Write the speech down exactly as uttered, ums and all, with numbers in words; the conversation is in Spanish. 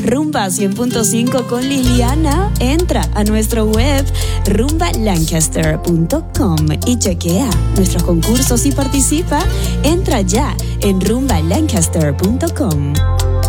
Rumba cien punto cinco con Liliana. Entra a nuestro web rumba lancaster punto com y chequea nuestros concursos y participa. Entra ya en rumba lancaster punto com.